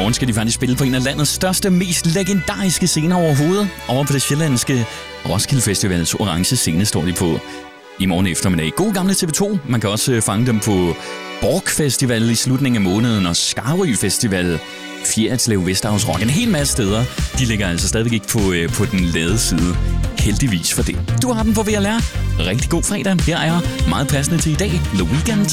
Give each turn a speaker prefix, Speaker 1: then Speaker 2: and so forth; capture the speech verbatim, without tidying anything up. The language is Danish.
Speaker 1: morgen skal de faktisk spille på en af landets største, mest legendariske scener overhovedet. Over på det sjællandske Roskilde Festivals orange scene står de på i morgen eftermiddag. God gamle T V to. Man kan også fange dem på Borg Festival i slutningen af måneden og Skarø Festival, Fjerritslev, Vesterhavs Rock. En hel masse steder. De ligger altså stadigvæk ikke på, øh, på den lade side. Heldigvis for det. Du har den på V L R. Rigtig god fredag. Her er meget passende til i dag. The Weeknd.